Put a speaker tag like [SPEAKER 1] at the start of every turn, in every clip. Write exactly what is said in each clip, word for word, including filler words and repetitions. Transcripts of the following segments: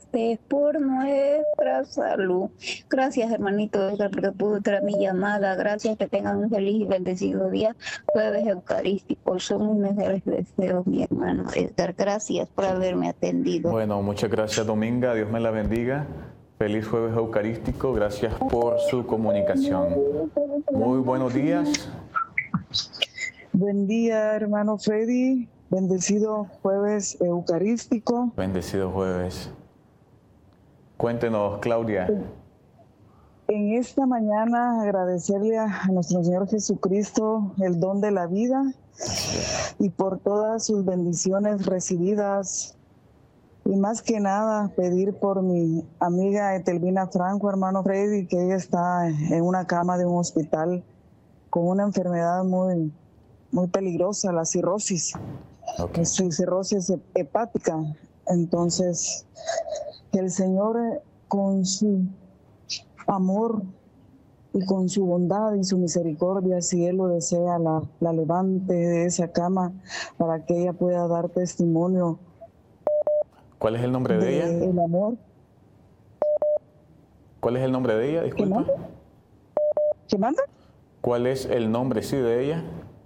[SPEAKER 1] huéspedes por nuestra salud. Gracias, hermanito Edgar, porque pudo entrar mi llamada. Gracias, que tengan un feliz y bendecido día. Jueves Eucarístico, son mis mejores deseos, mi hermano Edgar. Gracias por haberme atendido.
[SPEAKER 2] Bueno, muchas gracias, Dominga. Dios me la bendiga. Feliz Jueves Eucarístico. Gracias por su comunicación. Muy buenos días.
[SPEAKER 3] Buen día, hermano Freddy. Bendecido Jueves Eucarístico.
[SPEAKER 2] Bendecido Jueves. Cuéntenos, Claudia.
[SPEAKER 3] En esta mañana agradecerle a nuestro Señor Jesucristo el don de la vida y por todas sus bendiciones recibidas. Y más que nada pedir por mi amiga Etelvina Franco, hermano Freddy, que ella está en una cama de un hospital con una enfermedad muy, muy peligrosa, la cirrosis. Okay. Su cirrosis hepática. Entonces, que el Señor con su amor y con su bondad y su misericordia, si Él lo desea, la, la levante de esa cama para que ella pueda dar testimonio.
[SPEAKER 2] ¿Cuál es el nombre de, de ella?
[SPEAKER 3] El amor.
[SPEAKER 2] ¿Cuál es el nombre de ella? Disculpa.
[SPEAKER 3] ¿Qué manda? ¿Qué manda?
[SPEAKER 2] ¿Cuál es el nombre, sí, de ella?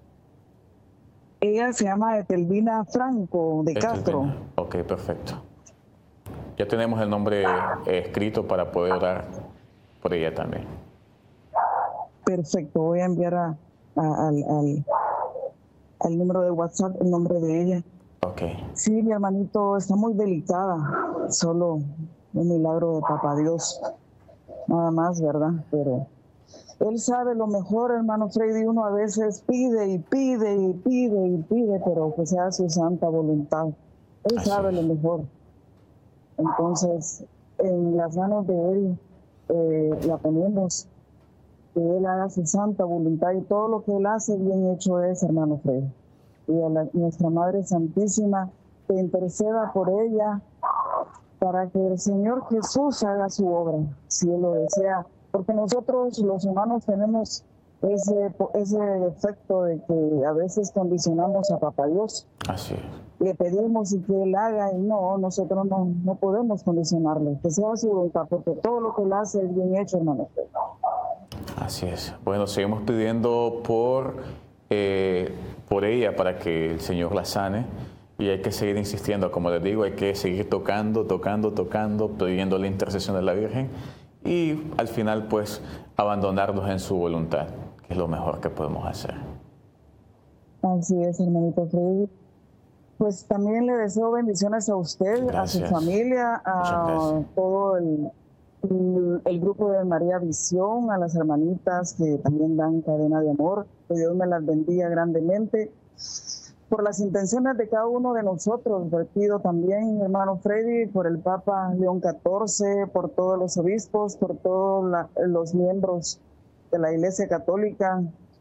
[SPEAKER 3] Ella se llama Etelvina Franco de
[SPEAKER 2] Etelvina.
[SPEAKER 3] Castro.
[SPEAKER 2] Ok, perfecto. Ya tenemos el nombre eh, escrito para poder orar por ella también.
[SPEAKER 3] Perfecto, voy a enviar a, a, al, al, al número de WhatsApp el nombre de ella.
[SPEAKER 2] Ok.
[SPEAKER 3] Sí, mi hermanito está muy delicada, solo un milagro de Papá Dios, nada más, ¿verdad? Pero Él sabe lo mejor, hermano Freddy. Uno a veces pide y pide y pide y pide, pero que sea su santa voluntad. Él Así sabe es. Lo mejor. Entonces, en las manos de Él eh, la ponemos, que Él haga su santa voluntad, y todo lo que Él hace bien hecho es, hermano Freddy. Y a la, nuestra Madre Santísima, que interceda por ella para que el Señor Jesús haga su obra, si Él lo desea. Porque nosotros los humanos tenemos ese, ese defecto de que a veces condicionamos a Papá Dios.
[SPEAKER 2] Así es.
[SPEAKER 3] Le pedimos y que Él haga, y no, nosotros no, no podemos condicionarle, que sea su voluntad, porque todo lo que Él hace es bien hecho, hermano.
[SPEAKER 2] Así es. Bueno, seguimos pidiendo por, eh, por ella para que el Señor la sane, y hay que seguir insistiendo, como les digo, hay que seguir tocando, tocando, tocando, pidiendo la intercesión de la Virgen, y al final pues abandonarnos en su voluntad, que es lo mejor que podemos hacer.
[SPEAKER 3] Así es, hermanito Freddy. Pues también le deseo bendiciones a usted, gracias. A su familia, a todo el, el grupo de María Visión, a las hermanitas que también dan cadena de amor. Que Dios me las bendiga grandemente. Por las intenciones de cada uno de nosotros, le pido también, hermano Freddy, por el Papa León catorce, por todos los obispos, por todos la, los miembros de la Iglesia Católica,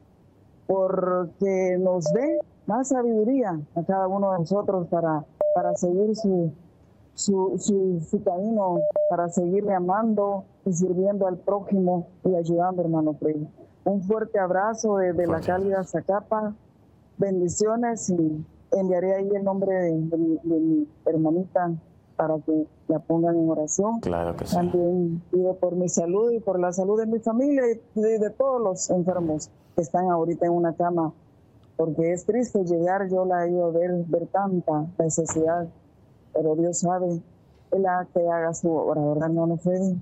[SPEAKER 3] porque nos dé más sabiduría a cada uno de nosotros para, para seguir su, su, su, su camino, para seguirle amando y sirviendo al prójimo y ayudando, hermano Freddy. Un fuerte abrazo desde la cálida Zacapa. Bendiciones, y enviaré ahí el nombre de, de, de mi hermanita para que la pongan en oración.
[SPEAKER 2] Claro que sí.
[SPEAKER 3] También pido por mi salud y por la salud de mi familia y de, de todos los enfermos que están ahorita en una cama, porque es triste llegar, yo la he ido a ver, ver tanta necesidad, pero Dios sabe, Él haga que haga su obra, ¿verdad, hermano Freddy?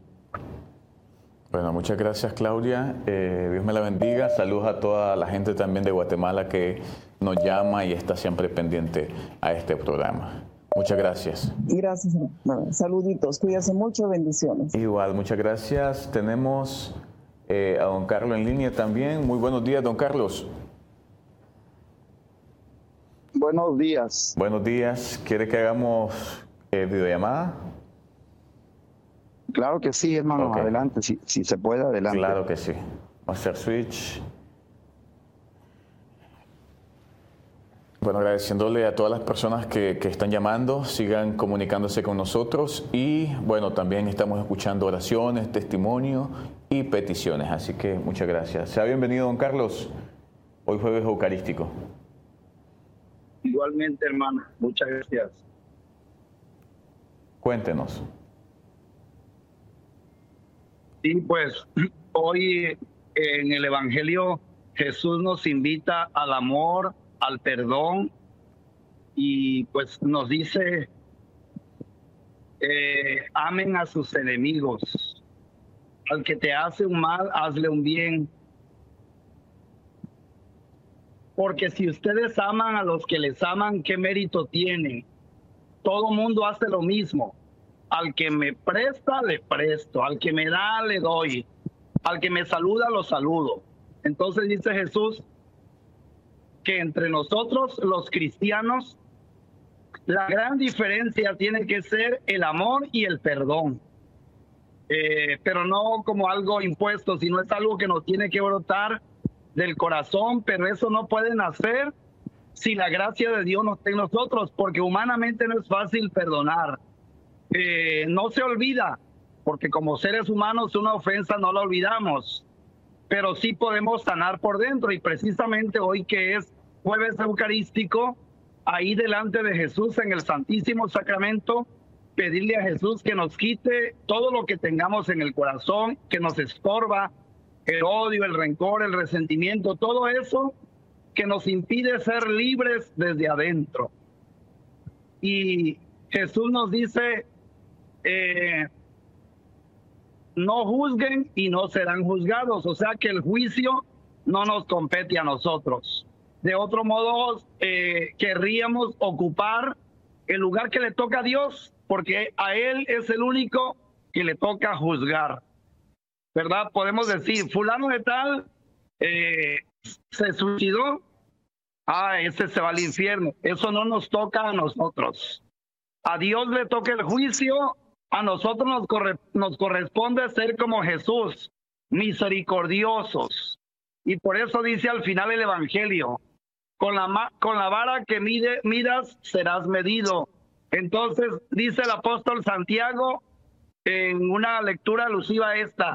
[SPEAKER 2] Bueno, muchas gracias, Claudia. Eh, Dios me la bendiga. Saludos a toda la gente también de Guatemala que nos llama y está siempre pendiente a este programa. Muchas gracias.
[SPEAKER 3] Y gracias. Bueno, saluditos. Cuídate mucho. Bendiciones.
[SPEAKER 2] Igual, muchas gracias. Tenemos eh, a don Carlos en línea también. Muy buenos días, don Carlos.
[SPEAKER 4] Buenos días.
[SPEAKER 2] Buenos días. ¿Quiere que hagamos eh, videollamada?
[SPEAKER 4] Claro que sí, hermano, okay. Adelante, si, si se puede, adelante.
[SPEAKER 2] Claro que sí. Vamos a hacer switch. Bueno, agradeciéndole a todas las personas que, que están llamando, sigan comunicándose con nosotros y, bueno, también estamos escuchando oraciones, testimonios y peticiones, así que muchas gracias. Sea bienvenido, don Carlos, hoy jueves eucarístico.
[SPEAKER 4] Igualmente, hermano, muchas gracias.
[SPEAKER 2] Cuéntenos.
[SPEAKER 5] Y pues hoy en el Evangelio Jesús nos invita al amor, al perdón, y pues nos dice, eh, amen a sus enemigos. Al que te hace un mal, hazle un bien. Porque si ustedes aman a los que les aman, ¿qué mérito tienen? Todo mundo hace lo mismo. Al que me presta, le presto. Al que me da, le doy. Al que me saluda, lo saludo. Entonces dice Jesús que entre nosotros, los cristianos, la gran diferencia tiene que ser el amor y el perdón. Eh, pero no como algo impuesto, sino es algo que nos tiene que brotar del corazón, pero eso no puede nacer si la gracia de Dios no está en nosotros, porque humanamente no es fácil perdonar. Eh, no se olvida, porque como seres humanos una ofensa no la olvidamos, pero sí podemos sanar por dentro, y precisamente hoy que es jueves eucarístico, ahí delante de Jesús en el Santísimo Sacramento, pedirle a Jesús que nos quite todo lo que tengamos en el corazón, que nos estorba, el odio, el rencor, el resentimiento, todo eso que nos impide ser libres desde adentro. Y Jesús nos dice, eh, no juzguen y no serán juzgados, o sea que el juicio no nos compete a nosotros. De otro modo, eh, querríamos ocupar el lugar que le toca a Dios, porque a Él es el único que le toca juzgar, ¿verdad? Podemos decir, fulano de tal eh, se suicidó, ah, ese se va al infierno. Eso no nos toca a nosotros. A Dios le toca el juicio, a nosotros nos, corre, nos corresponde ser como Jesús, misericordiosos. Y por eso dice al final el Evangelio, con la, con la vara que mide, miras serás medido. Entonces dice el apóstol Santiago en una lectura alusiva a esta,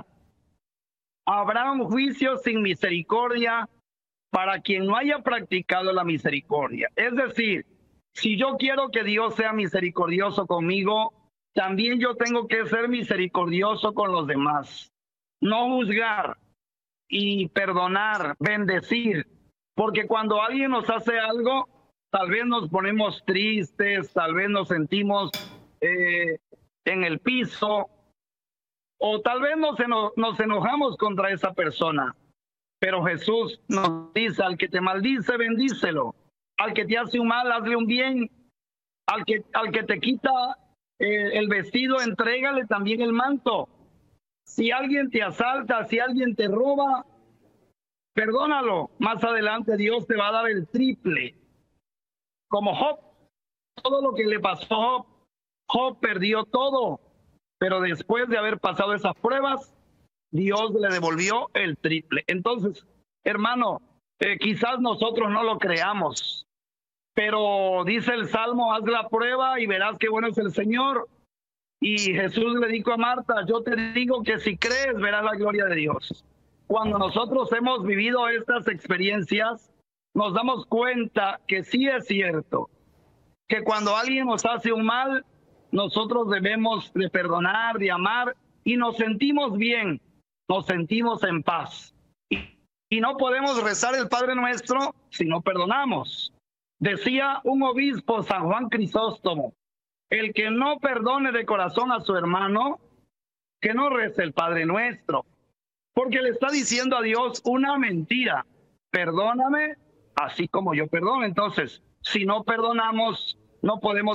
[SPEAKER 5] habrá un juicio sin misericordia para quien no haya practicado la misericordia. Es decir, si yo quiero que Dios sea misericordioso conmigo, también yo tengo que ser misericordioso con los demás. No juzgar y perdonar, bendecir. Porque cuando alguien nos hace algo, tal vez nos ponemos tristes, tal vez nos sentimos eh, en el piso, o tal vez nos, eno nos enojamos contra esa persona. Pero Jesús nos dice, al que te maldice, bendícelo. Al que te hace un mal, hazle un bien. Al que, al que te quita eh, el vestido, entrégale también el manto. Si alguien te asalta, si alguien te roba, perdónalo. Más adelante Dios te va a dar el triple. Como Job, todo lo que le pasó a Job, Job perdió todo. Pero después de haber pasado esas pruebas, Dios le devolvió el triple. Entonces, hermano, eh, quizás nosotros no lo creamos, pero dice el Salmo, haz la prueba y verás qué bueno es el Señor. Y Jesús le dijo a Marta, yo te digo que si crees, verás la gloria de Dios. Cuando nosotros hemos vivido estas experiencias, nos damos cuenta que sí es cierto, que cuando alguien nos hace un mal, nosotros debemos de perdonar, de amar, y nos sentimos bien, nos sentimos en paz. Y, y no podemos rezar el Padre Nuestro si no perdonamos. Decía un obispo, San Juan Crisóstomo, el que no perdone de corazón a su hermano, que no rece el Padre Nuestro, porque le está diciendo a Dios una mentira. Perdóname así como yo perdono. Entonces, si no perdonamos, no podemos